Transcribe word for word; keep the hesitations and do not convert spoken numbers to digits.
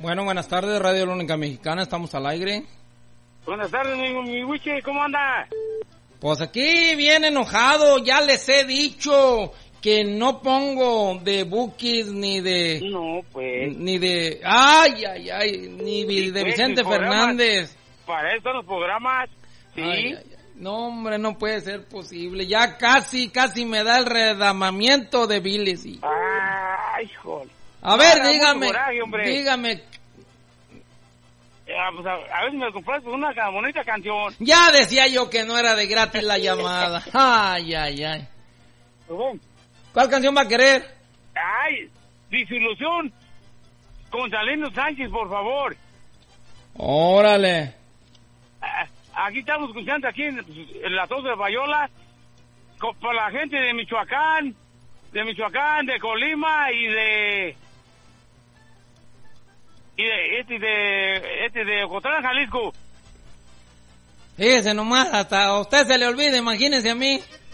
Bueno, buenas tardes, Radio La Única Mexicana, estamos al aire. Buenas tardes, mi, mi Wichi, ¿cómo anda? Pues aquí bien enojado, ya les he dicho que no pongo de Bukis ni de... No, pues... Ni de... Ay, ay, ay, ni Sí, de pues, Vicente mis programas, Fernández. Para eso los programas, sí. Ay, ay, ay. No, hombre, no puede ser posible. Ya casi, casi me da el redamamiento de bilis. Y... Ay, joder. A ver, Nada, dígame, mucho coraje, hombre. dígame. Ah, pues, a, a ver si me compraste una ca- bonita canción. Ya decía yo que no era de gratis la llamada. Ay, ay, ay. Rubén. ¿Cuál canción va a querer? Ay, Disilusión con Salino Sánchez, por favor. Órale. Ah, Aquí estamos escuchando, aquí en, en la tos de Bayola, co- por la gente de Michoacán, de Michoacán, de Colima y de... Y de este de este de Ocotlán, Jalisco. Fíjese nomás, hasta a usted se le olvida, imagínese a mí.